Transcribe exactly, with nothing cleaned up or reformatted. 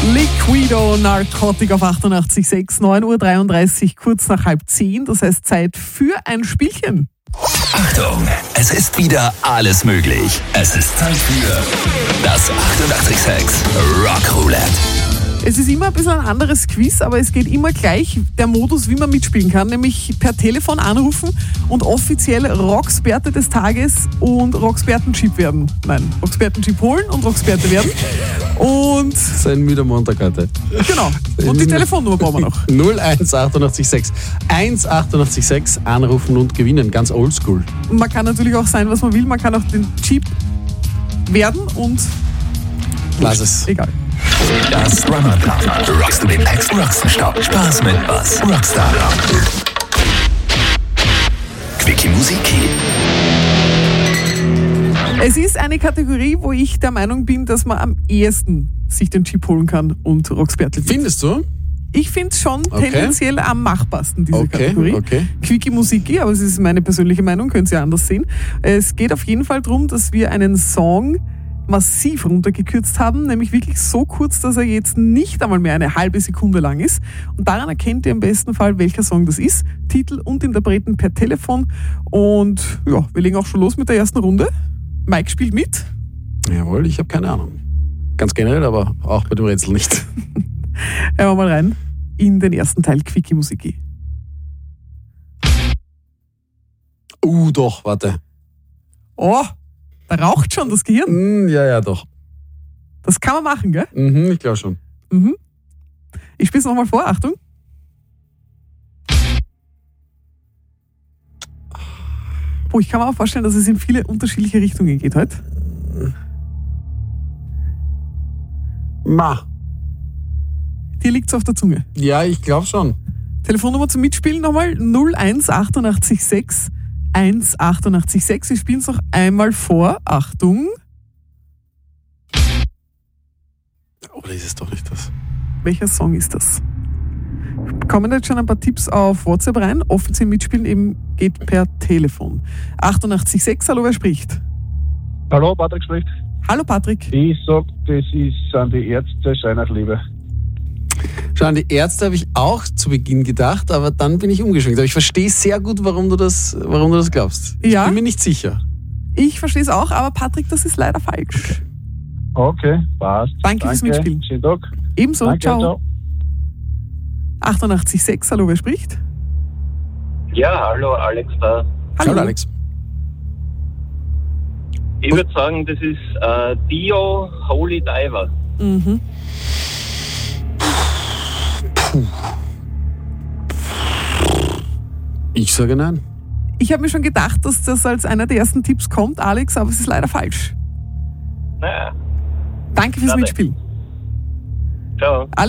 Liquido Narcotic auf achtundachtzig Komma sechs, neun Uhr dreiunddreißig, kurz nach halb zehn. Das heißt Zeit für ein Spielchen. Achtung, es ist wieder alles möglich. Es ist Zeit für das achtundachtzig Komma sechs Rock Roulette. Es ist immer ein bisschen ein anderes Quiz, aber es geht immer gleich der Modus, wie man mitspielen kann, nämlich per Telefon anrufen und offiziell Rocksperte des Tages und Rocksperten-Chip werden. Nein, Rocksperten-Chip holen und Rocksperte werden. Und Das ist ein müder Montag heute. genau. Und die Telefonnummer brauchen wir noch. null eins achtundachtzig Komma sechs eins achtundachtzig Komma sechs anrufen und gewinnen. Ganz oldschool. Und man kann natürlich auch sein, was man will. Man kann auch den Chip werden und Lass es. egal. Das Run-on-Plan. Rockst du den nächsten Rockstop? Spaß mit was? Rockstar Rock. Quickie Musiki. Es ist eine Kategorie, wo ich der Meinung bin, dass man am ehesten sich den Chip holen kann und Rocksperte wird. Findest du? Ich finde es schon Okay. tendenziell am machbarsten, diese Okay, Kategorie. okay. Quickie Musiki, aber es ist meine persönliche Meinung, könnt ihr anders sehen. Es geht auf jeden Fall darum, dass wir einen Song massiv runtergekürzt haben, nämlich wirklich so kurz, dass er jetzt nicht einmal mehr eine halbe Sekunde lang ist. Und daran erkennt ihr im besten Fall, welcher Song das ist. Titel und Interpreten per Telefon. Und ja, wir legen auch schon los mit der ersten Runde. Mike spielt mit. Jawohl, ich habe keine Ahnung. Ganz generell, aber auch bei dem Rätsel nicht. Hören wir mal rein in den ersten Teil Quickie Musiki. Uh, doch, warte. Oh, da raucht schon das Gehirn. Mm, ja, ja, doch. Das kann man machen, gell? Mhm, ich glaube schon. Mhm. Ich spiele es nochmal vor, Achtung. Oh, ich kann mir auch vorstellen, dass es in viele unterschiedliche Richtungen geht heute. Ma. Dir liegt es auf der Zunge. Ja, ich glaube schon. Telefonnummer zum Mitspielen nochmal null eins achtundachtzig Komma sechs eins achtundachtzig Komma sechs. Wir spielen es noch einmal vor. Achtung. Oder ist es doch nicht das? Welcher Song ist das? Kommen jetzt schon ein paar Tipps auf WhatsApp rein. Offiziell mitspielen eben geht per Telefon. achtundachtzig Komma sechs, hallo, wer spricht? Hallo, Patrick spricht. Hallo Patrick. Ich sag, das ist, sind die Ärzte, Schein auf Liebe. Schau, an die Ärzte habe ich auch zu Beginn gedacht, aber dann bin ich umgeschwenkt. Aber ich verstehe sehr gut, warum du das, warum du das glaubst. Ich Ja? bin mir nicht sicher. Ich verstehe es auch, aber Patrick, das ist leider falsch. Okay, passt. Danke fürs Mitspielen. Schönen Tag. Ebenso, Danke, ciao. ciao. achtundachtzig Komma sechs, hallo, wer spricht? Ja, hallo, Alex da. Hallo. Hallo Alex. Ich würde sagen, das ist äh, Dio Holy Diver. Mhm. Ich sage nein. Ich habe mir schon gedacht, dass das als einer der ersten Tipps kommt, Alex, aber es ist leider falsch. Naja, Danke fürs Schade. Mitspielen. ciao.